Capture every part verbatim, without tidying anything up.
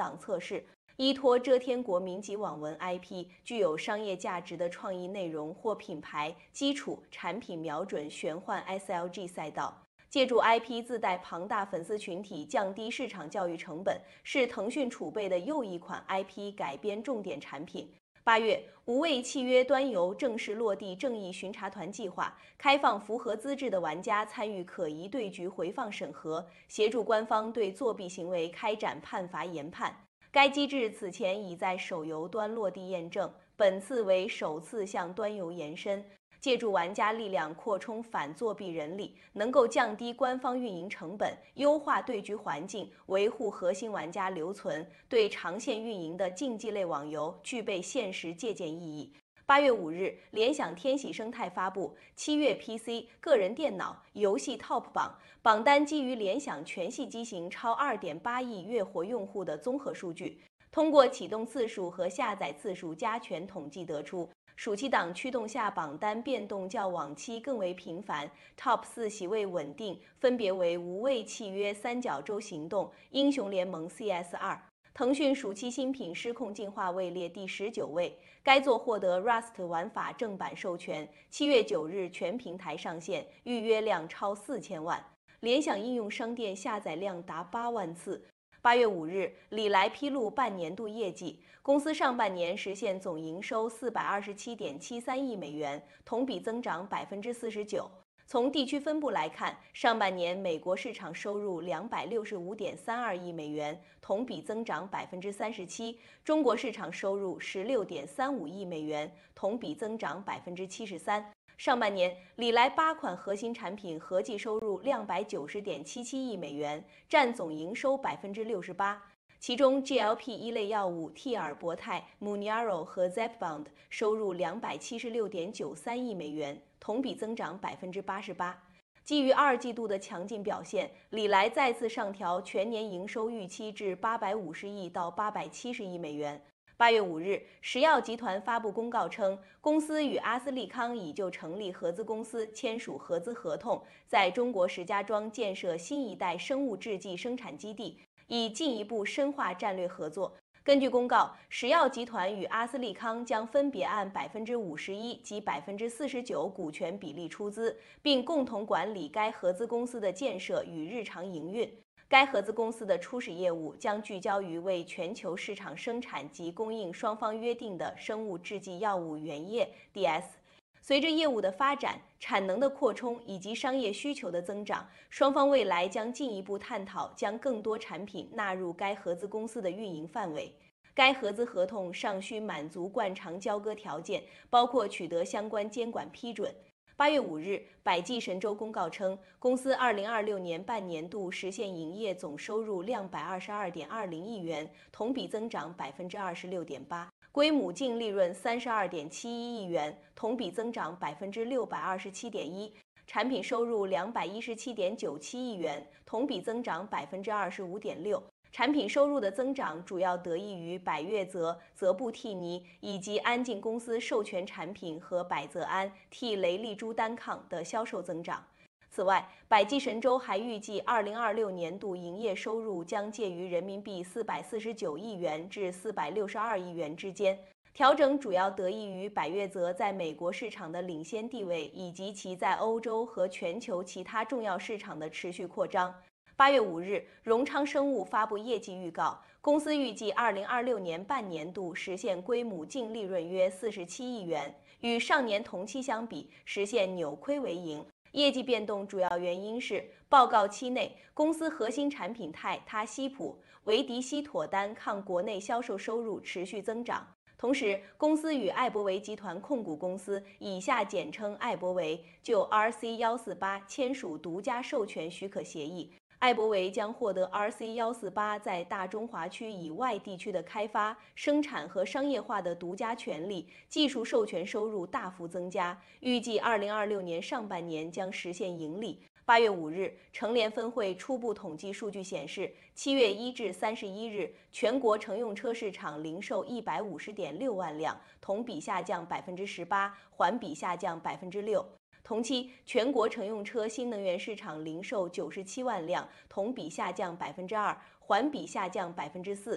档测试。依托遮天国民级网文 I P， 具有商业价值的创意内容或品牌基础产品瞄准玄幻 S L G 赛道。借助 I P 自带庞大粉丝群体，降低市场教育成本，是腾讯储备的又一款 I P 改编重点产品。八月，《无畏契约》端游正式落地正义巡查团计划，开放符合资质的玩家参与可疑对局回放审核，协助官方对作弊行为开展判罚研判。该机制此前已在手游端落地验证，本次为首次向端游延伸，借助玩家力量扩充反作弊人力，能够降低官方运营成本，优化对局环境，维护核心玩家留存，对长线运营的竞技类网游具备现实借鉴意义。八月五日，联想天喜生态发布七月 P C、个人电脑游戏 Top 榜，榜单基于联想全系机型超 二点八亿月活用户的综合数据，通过启动次数和下载次数加权统计得出，暑期档驱动下榜单变动较往期更为频繁 ，Top 四席位稳定，分别为无畏契约、三角洲行动、英雄联盟 C S 二。腾讯暑期新品《失控进化》位列第十九位，该作获得 Rust 玩法正版授权，七月九日全平台上线，预约量超四千万，联想应用商店下载量达八万次。八月五日，李来披露半年度业绩，公司上半年实现总营收四百二十七点七三亿美元，同比增长百分之四十九。从地区分布来看，上半年美国市场收入两百六十五点三二亿美元，同比增长百分之三十七；中国市场收入十六点三五亿美元，同比增长百分之七十三。上半年，李来八款核心产品合计收入两百九十点七七亿美元，占总营收百分之六十八。其中 G L P 一类药物替尔博泰、Mounjaro 和 Zepbound 收入两百七十六点九三亿美元，同比增长百分之八十八。基于二季度的强劲表现，李来再次上调全年营收预期至八百五十亿到八百七十亿美元。八月五日，石药集团发布公告称，公司与阿斯利康已就成立合资公司签署合资合同，在中国石家庄建设新一代生物制剂生产基地，以进一步深化战略合作。根据公告，石药集团与阿斯利康将分别按百分之五十一及百分之四十九股权比例出资，并共同管理该合资公司的建设与日常营运。该合资公司的初始业务将聚焦于为全球市场生产及供应双方约定的生物制剂药物原液 D S。随着业务的发展、产能的扩充以及商业需求的增长，双方未来将进一步探讨将更多产品纳入该合资公司的运营范围。该合资合同尚需满足惯常交割条件，包括取得相关监管批准。八月五日，百济神州公告称，公司二零二六年半年度实现营业总收入两百二十二点二零亿元，同比增长百分之二十六点八。归母净利润三十二点七一亿元，同比增长百分之六百二十七点一；产品收入两百一十七点九七亿元，同比增长百分之二十五点六。产品收入的增长主要得益于百悦泽、泽布替尼以及安进公司授权产品和百泽安替雷利珠单抗的销售增长。此外，百济神州还预计二零二六年度营业收入将介于人民币四百四十九亿元至四百六十二亿元之间。调整主要得益于百悦泽在美国市场的领先地位，以及其在欧洲和全球其他重要市场的持续扩张。八月五日，荣昌生物发布业绩预告，公司预计二零二六年半年度实现归母净利润约四十七亿元，与上年同期相比，实现扭亏为盈。业绩变动主要原因是，报告期内，公司核心产品泰他西普、维迪西妥单抗国内销售收入持续增长。同时，公司与艾伯维集团控股公司（以下简称艾伯维）就 R C 一四八签署独家授权许可协议。艾伯维将获得 R C 一四八在大中华区以外地区的开发、生产和商业化的独家权利，技术授权收入大幅增加，预计二零二六年上半年将实现盈利。八月五日，成联分会初步统计数据显示，七月一至三十一日，全国乘用车市场零售一百五十点六万辆，同比下降百分之十八，环比下降百分之六。同期，全国乘用车新能源市场零售九十七万辆，同比下降百分之二，环比下降百分之四。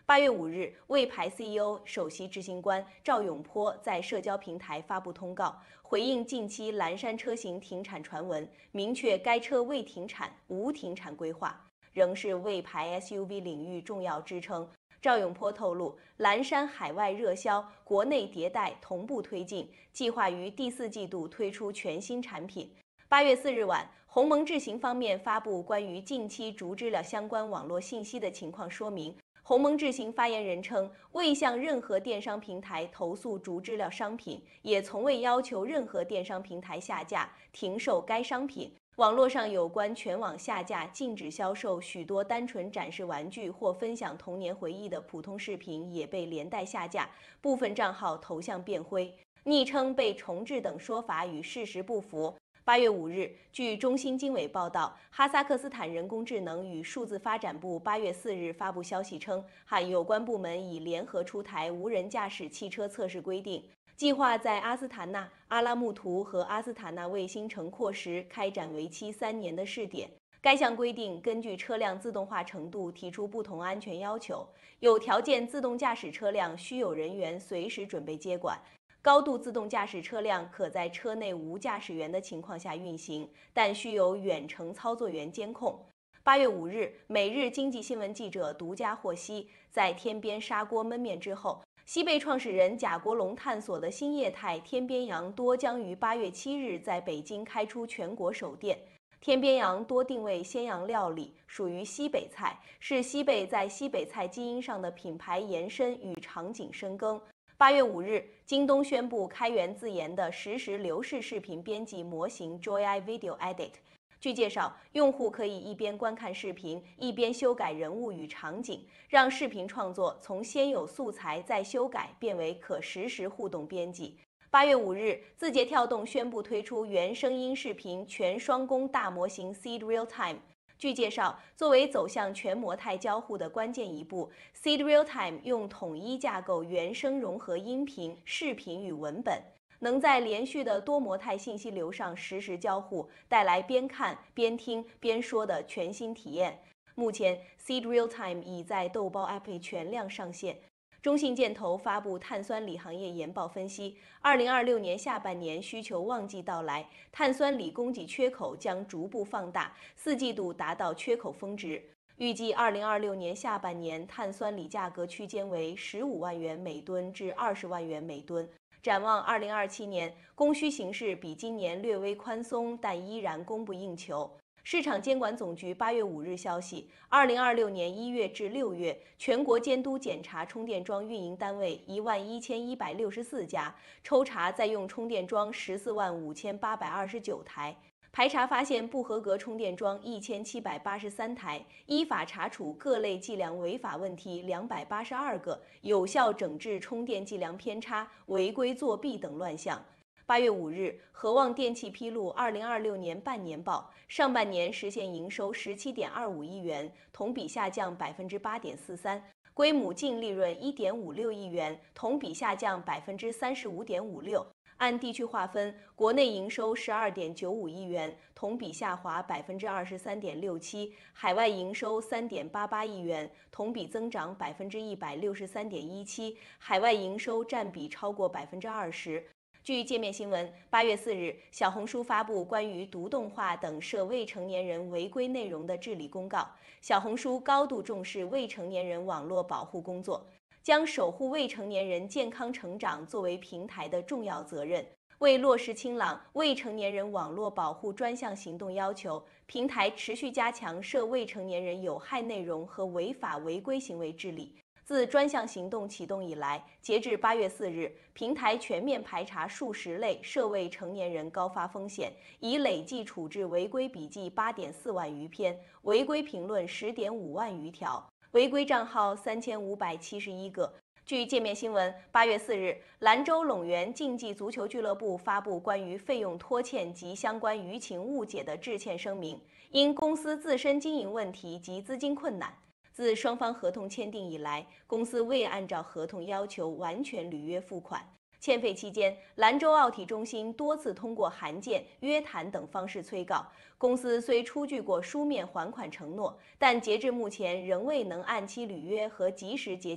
八月五日，魏牌 C E O、首席执行官赵永波在社交平台发布通告，回应近期蓝山车型停产传闻，明确该车未停产，无停产规划，仍是魏牌 S U V 领域重要支撑。赵永波透露，蓝山海外热销，国内迭代同步推进，计划于第四季度推出全新产品。八月四日晚，鸿蒙智行方面发布关于近期竹知了相关网络信息的情况说明。鸿蒙智行发言人称，未向任何电商平台投诉竹知了商品，也从未要求任何电商平台下架、停售该商品。网络上有关全网下架、禁止销售许多单纯展示玩具或分享童年回忆的普通视频也被连带下架，部分账号头像变灰、昵称被重置等说法与事实不符。八月五日，据中新经纬报道，哈萨克斯坦人工智能与数字发展部八月四日发布消息称，汉有关部门已联合出台无人驾驶汽车测试规定，计划在阿斯塔纳、阿拉木图和阿斯塔纳卫星城廓时开展为期三年的试点。该项规定根据车辆自动化程度提出不同安全要求，有条件自动驾驶车辆需有人员随时准备接管。高度自动驾驶车辆可在车内无驾驶员的情况下运行，但需有远程操作员监控。八月五日，每日经济新闻记者独家获悉，在天边砂锅焖面之后，西贝创始人贾国龙探索的新业态天边羊多将于八月七日在北京开出全国首店。天边羊多定位鲜羊料理，属于西北菜，是西贝在西北菜基因上的品牌延伸与场景深耕。八月五日，京东宣布开源自研的实时流式视频编辑模型 Joy Video Edit。据介绍，用户可以一边观看视频，一边修改人物与场景，让视频创作从先有素材再修改变为可实时互动编辑。八月五日，字节跳动宣布推出原声音视频全双工大模型 Seed Real Time。据介绍，作为走向全模态交互的关键一步 ，Seed Real Time 用统一架构原生融合音频、视频与文本，能在连续的多模态信息流上实时交互，带来边看边听边说的全新体验。目前 ，Seed Real Time 已在豆包 App 全量上线。中信建投发布碳酸锂行业研报分析，二零二六年下半年需求旺季到来，碳酸锂供给缺口将逐步放大，四季度达到缺口峰值。预计二零二六年下半年碳酸锂价格区间为十五万元每吨至二十万元每吨。展望二零二七年，供需形势比今年略微宽松，但依然供不应求。市场监管总局八月五日消息，二零二六年一月至六月，全国监督检查充电桩运营单位一万一千一百六十四家，抽查在用充电桩十四万五千八百二十九台，排查发现不合格充电桩一千七百八十三台，依法查处各类计量违法问题两百八十二个，有效整治充电计量偏差、违规作弊等乱象。八月五日，和旺电气披露二零二六年半年报，上半年实现营收十七点二五亿元，同比下降百分之八点四三，归母净利润一点五六亿元，同比下降百分之三十五点五六。按地区划分，国内营收十二点九五亿元，同比下滑百分之二十三点六七；海外营收三点八八亿元，同比增长百分之一百六十三点一七，海外营收占比超过百分之二十。据界面新闻，八月四日，小红书发布关于毒动画等涉未成年人违规内容的治理公告。小红书高度重视未成年人网络保护工作，将守护未成年人健康成长作为平台的重要责任。为落实清朗未成年人网络保护专项行动要求，平台持续加强涉未成年人有害内容和违法违规行为治理。自专项行动启动以来，截至八月四日，平台全面排查数十类涉未成年人高发风险，已累计处置违规笔记八点四万余篇，违规评论十点五万余条，违规账号三千五百七十一个。据界面新闻，八月四日，兰州陇源竞技足球俱乐部发布关于费用拖欠及相关舆情误解的致歉声明，因公司自身经营问题及资金困难。自双方合同签订以来，公司未按照合同要求完全履约付款。欠费期间，兰州奥体中心多次通过函件、约谈等方式催告。公司虽出具过书面还款承诺，但截至目前仍未能按期履约和及时结